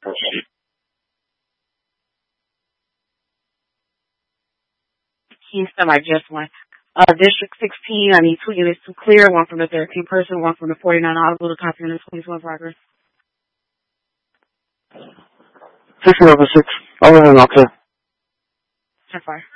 Kingston, I just won. District 16, I need 2 units to clear, 1 from the 13 person, 1 from the 49 audible to copy on the 21 progress. 6 over 6. Over and okay. 10-5.